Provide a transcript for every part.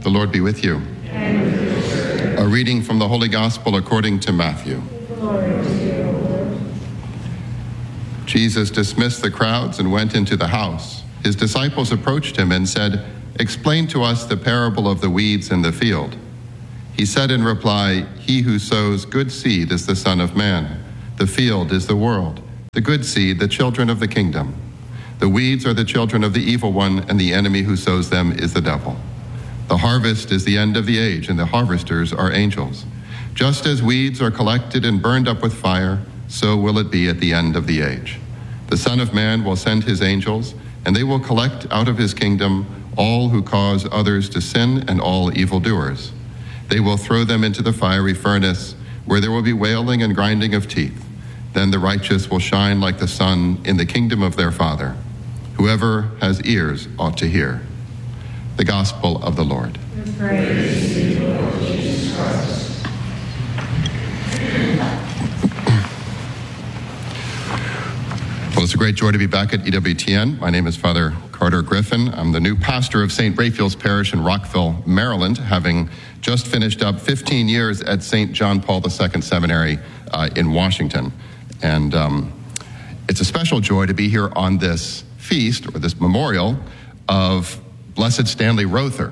The Lord be with you. And with you. A reading from the Holy Gospel according to Matthew. Glory to you, Lord. Jesus dismissed the crowds and went into the house. His disciples approached him and said, "Explain to us the parable of the weeds in the field." He said in reply, "He who sows good seed is the Son of Man. The field is the world. The good seed, the children of the kingdom. The weeds are the children of the evil one, and the enemy who sows them is the devil. The harvest is the end of the age, and the harvesters are angels. Just as weeds are collected and burned up with fire, so will it be at the end of the age. The Son of Man will send his angels, and they will collect out of his kingdom all who cause others to sin and all evildoers. They will throw them into the fiery furnace, where there will be wailing and grinding of teeth. Then the righteous will shine like the sun in the kingdom of their Father. Whoever has ears ought to hear." The Gospel of the Lord. Praise to you, Lord Jesus Christ. Well, it's a great joy to be back at EWTN. My name is Father Carter Griffin. I'm the new pastor of St. Raphael's Parish in Rockville, Maryland, having just finished up 15 years at St. John Paul II Seminary in Washington. And it's a special joy to be here on this feast, or this memorial, of Blessed Stanley Rother.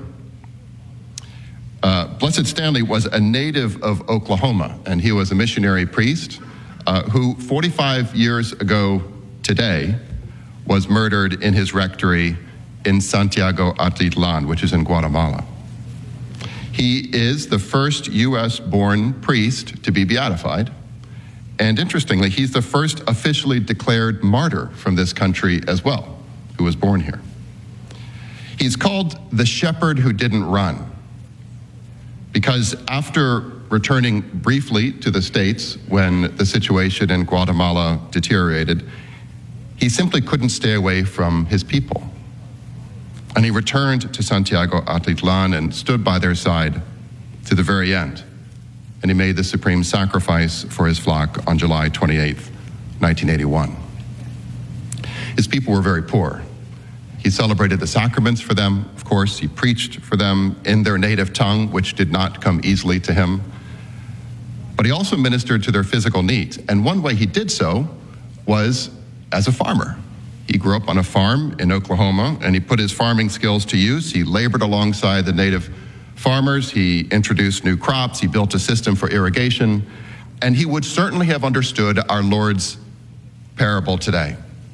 Blessed Stanley was a native of Oklahoma, and he was a missionary priest who 45 years ago today was murdered in his rectory in Santiago Atitlan, which is in Guatemala. He is the first U.S.-born priest to be beatified, and interestingly, he's the first officially declared martyr from this country as well, who was born here. He's called the shepherd who didn't run, because after returning briefly to the States when the situation in Guatemala deteriorated, he simply couldn't stay away from his people. And he returned to Santiago Atitlan and stood by their side to the very end. And he made the supreme sacrifice for his flock on July 28th, 1981. His people were very poor. He celebrated the sacraments for them, of course. He preached for them in their native tongue, which did not come easily to him. But he also ministered to their physical needs. And one way he did so was as a farmer. He grew up on a farm in Oklahoma, and he put his farming skills to use. He labored alongside the native farmers. He introduced new crops. He built a system for irrigation. And he would certainly have understood our Lord's parable today.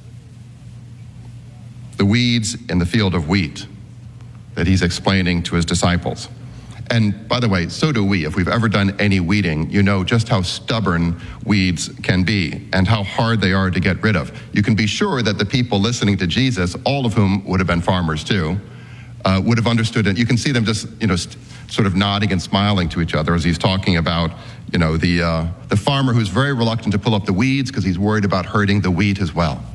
The weeds in the field of wheat that he's explaining to his disciples. And by the way, so do we. If we've ever done any weeding, you know just how stubborn weeds can be and how hard they are to get rid of. You can be sure that the people listening to Jesus, all of whom would have been farmers too, would have understood it. You can see them just, sort of nodding and smiling to each other as he's talking about, the farmer who's very reluctant to pull up the weeds because he's worried about hurting the wheat as well.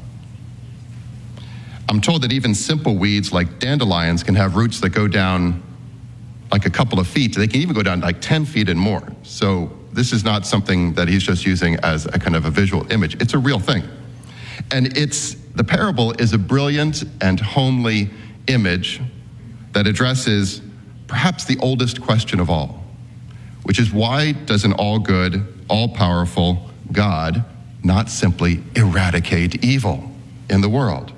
I'm told that even simple weeds like dandelions can have roots that go down like a couple of feet. They can even go down like 10 feet and more. So this is not something that he's just using as a kind of a visual image. It's a real thing. And the parable is a brilliant and homely image that addresses perhaps the oldest question of all, which is, why does an all-good, all-powerful God not simply eradicate evil in the world?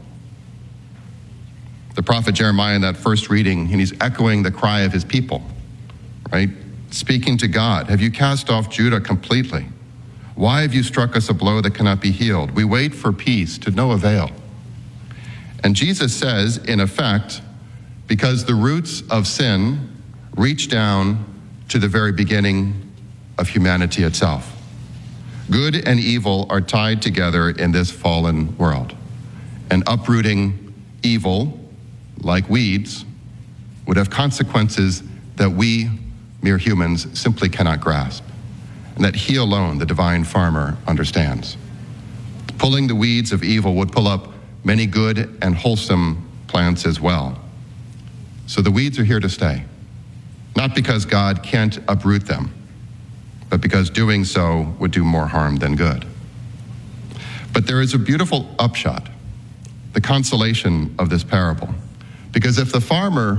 The prophet Jeremiah in that first reading, and he's echoing the cry of his people, right? Speaking to God, "Have you cast off Judah completely? Why have you struck us a blow that cannot be healed? We wait for peace to no avail." And Jesus says, in effect, because the roots of sin reach down to the very beginning of humanity itself. Good and evil are tied together in this fallen world. And uprooting evil, like weeds, would have consequences that we, mere humans, simply cannot grasp, and that he alone, the divine farmer, understands. Pulling the weeds of evil would pull up many good and wholesome plants as well. So the weeds are here to stay, not because God can't uproot them, but because doing so would do more harm than good. But there is a beautiful upshot, the consolation of this parable. Because if the farmer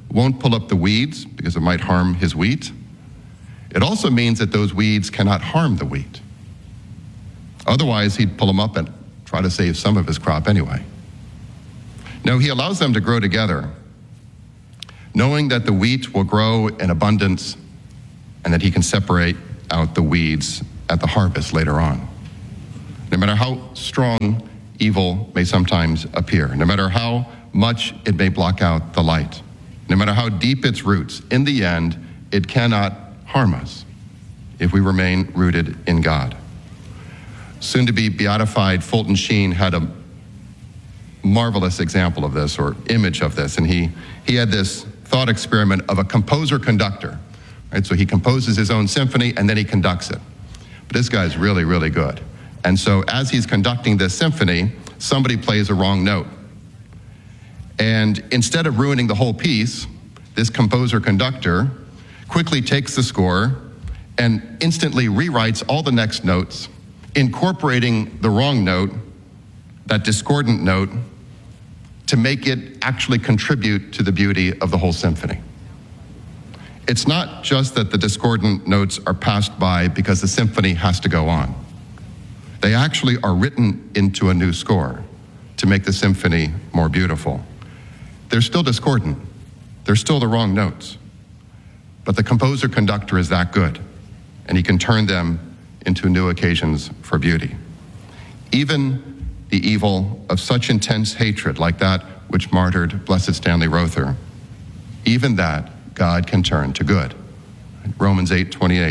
won't pull up the weeds because it might harm his wheat. It also means that those weeds cannot harm the wheat. Otherwise, he'd pull them up and try to save some of his crop anyway. No, he allows them to grow together, knowing that the wheat will grow in abundance and that he can separate out the weeds at the harvest later on. No matter how strong evil may sometimes appear, no matter how much it may block out the light, no matter how deep its roots, in the end, it cannot harm us if we remain rooted in God. Soon to be beatified Fulton Sheen had a marvelous example of this, or image of this, and he had this thought experiment of a composer-conductor, right? So he composes his own symphony and then he conducts it. But this guy's really, really good. And so as he's conducting this symphony, somebody plays a wrong note. And instead of ruining the whole piece, this composer-conductor quickly takes the score and instantly rewrites all the next notes, incorporating the wrong note, that discordant note, to make it actually contribute to the beauty of the whole symphony. It's not just that the discordant notes are passed by because the symphony has to go on. They actually are written into a new score to make the symphony more beautiful. They're still discordant. They're still the wrong notes. But the composer-conductor is that good, and he can turn them into new occasions for beauty. Even the evil of such intense hatred, like that which martyred Blessed Stanley Rother, even that God can turn to good. Romans 8:28.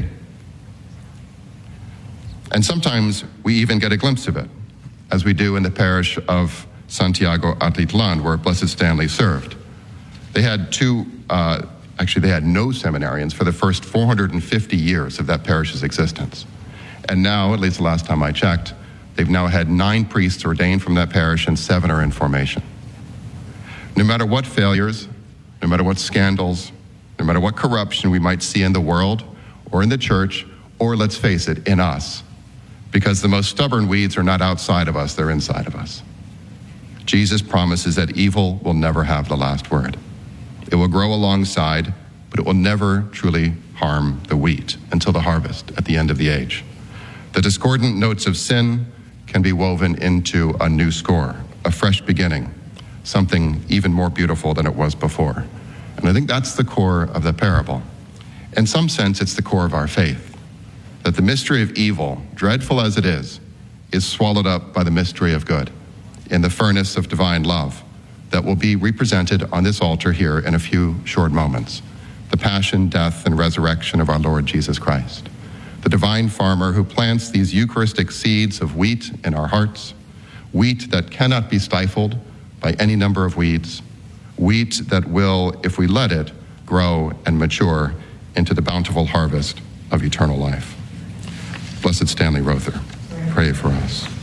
And sometimes we even get a glimpse of it, as we do in the parish of Santiago Atitlan, where Blessed Stanley served. They had they had no seminarians for the first 450 years of that parish's existence. And now, at least the last time I checked, they've now had 9 priests ordained from that parish and 7 are in formation. No matter what failures, no matter what scandals, no matter what corruption we might see in the world or in the church, or let's face it, in us, because the most stubborn weeds are not outside of us, they're inside of us. Jesus promises that evil will never have the last word. It will grow alongside, but it will never truly harm the wheat until the harvest at the end of the age. The discordant notes of sin can be woven into a new score, a fresh beginning, something even more beautiful than it was before. And I think that's the core of the parable. In some sense, it's the core of our faith, that the mystery of evil, dreadful as it is swallowed up by the mystery of good in the furnace of divine love that will be represented on this altar here in a few short moments. The passion, death, and resurrection of our Lord Jesus Christ. The divine farmer who plants these Eucharistic seeds of wheat in our hearts, wheat that cannot be stifled by any number of weeds, wheat that will, if we let it, grow and mature into the bountiful harvest of eternal life. Blessed Stanley Rother, pray for us.